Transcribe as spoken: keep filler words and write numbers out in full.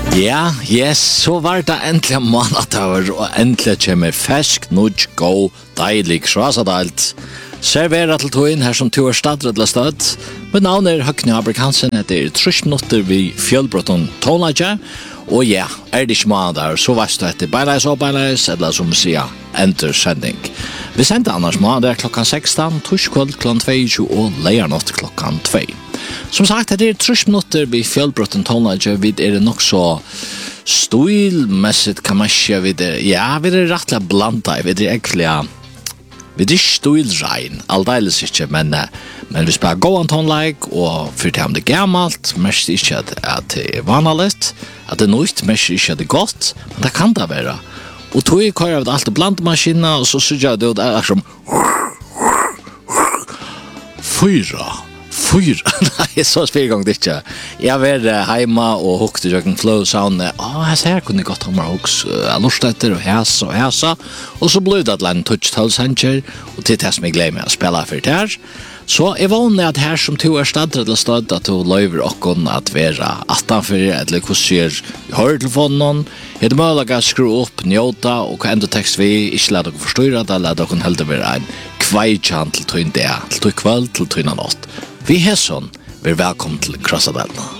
Ja, yes, så var det endelig måneder, og endelig kommer fersk, nudge, go, deilig, krasadalt. Servera til togin her som to er stadret eller støtt. Mitt navn er Høgni Habrik Hansen, etter trus minutter vi fjølbrotten tonlager. Og ja, er det ikke måneder, så veist du etter beileis og beileis, eller som sier, enter sending. Vi sender annars måneder klokkan seksten, torskvöld klokkan tjueto og leiernått klokkan två. Som sagt, det er trus minutter vi fjølbrotten tonlager, vi er nok så stilmessigt kan man ikke, vi er, ja, vi er rettelig blanda, vi er egentlig, vi er ikke stilrein, aldeles ikke, men, men vi spiller gåan tonleik, og for det om det er gammalt, mest ikke at, at det er vanligt, at det er nøyt, mest ikke at det er godt, men det kan det være. Og tog jeg kører av alt det blandemaskiner, og så synes jeg det er som fyra, fyra, nei, så spyr gang det ikke. Jeg var heima og hukte jøkken flow sound, åh, jeg ser kunne godt ha meg hoks, jeg lurt etter og hæsa og hæsa, og så ble det at en touch tolvsanger, og til det som jeg gleder meg å spille for det her. Så jeg vågner at her som to er stadret eller stødd at du løyver okkon at være attanfor, eller hva sier i høretelefonen, er det mulig å skru opp, njota, og hva enda tekst vi ikke la dere forstyrre det, eller dere heldig være en kveitjan til tøyn det, til tøy kveld, til tøyna nått. Vi er sånn, vi er velkommen til Krossadalna.